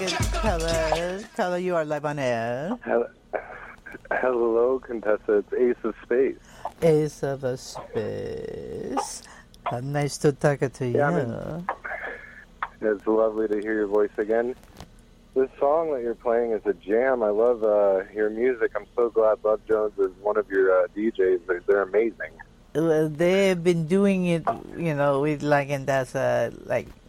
Tell her you are live on air. Hello, Contessa. It's Ace of Space. Ace of a Space. Nice to talk to you. It's lovely to hear your voice again. This song that you're playing is a jam. I love your music. I'm so glad Love Jones is one of your DJs. They're amazing. Well, they've been doing it, with and that's like